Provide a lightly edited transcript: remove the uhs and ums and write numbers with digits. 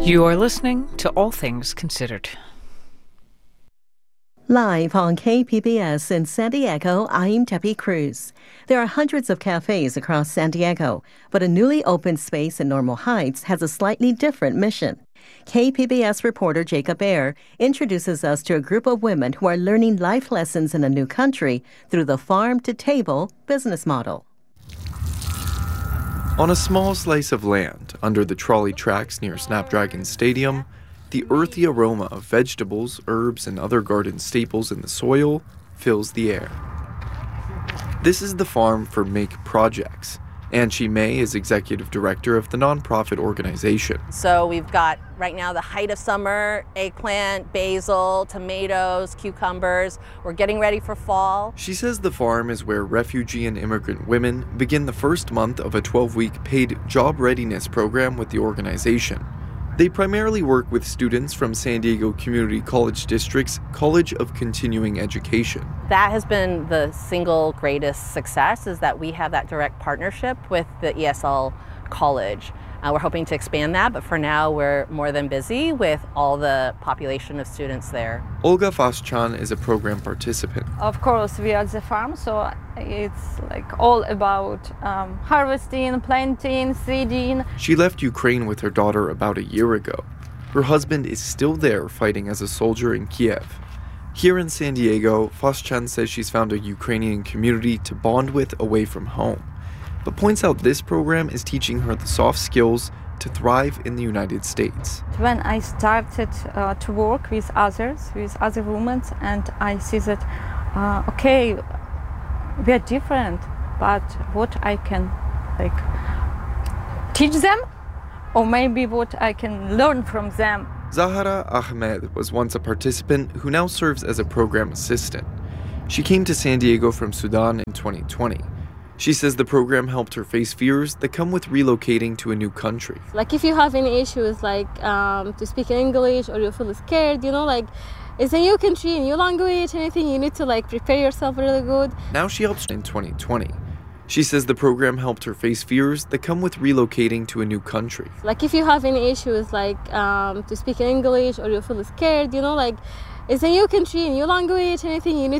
You are listening to All Things Considered. Live on KPBS in San Diego, I'm Debbie Cruz. There are hundreds of cafes across San Diego, but a newly opened space in Normal Heights has a slightly different mission. KPBS reporter Jacob Ayer introduces us to a group of women who are learning life lessons in a new country through the farm-to-table business model. On a small slice of land under the trolley tracks near Snapdragon Stadium, the earthy aroma of vegetables, herbs, and other garden staples in the soil fills the air. This is the farm for Make Projects. Anchi May is executive director of the nonprofit organization. So we've got right now the height of summer, eggplant, basil, tomatoes, cucumbers. We're getting ready for fall. She says the farm is where refugee and immigrant women begin the first month of a 12-week paid job readiness program with the organization. They primarily work with students from San Diego Community College District's College of Continuing Education. That has been the single greatest success, is that we have that direct partnership with the ESL college. We're hoping to expand that, but for now we're more than busy with all the population of students there. Olga Faschan is a program participant. Of course, we are at the farm, so it's like all about harvesting, planting, seeding. She left Ukraine with her daughter about a year ago. Her husband is still there fighting as a soldier in Kiev. Here in San Diego, Faschan says she's found a Ukrainian community to bond with away from home, but points out this program is teaching her the soft skills to thrive in the United States. When I started to work with other women, and I see that, okay, we are different, but what I can teach them, or maybe what I can learn from them. Zahara Ahmed was once a participant who now serves as a program assistant. She came to San Diego from Sudan in 2020. She says the program helped her face fears that come with relocating to a new country. Like if you have any issues to speak English, or you feel scared, it's a new country, new language, anything, you need to prepare yourself really good. Now she helps in 2020. She says the program helped her face fears that come with relocating to a new country. Like if you have any issues to speak English, or you feel scared, it's a new country, new language, anything, you need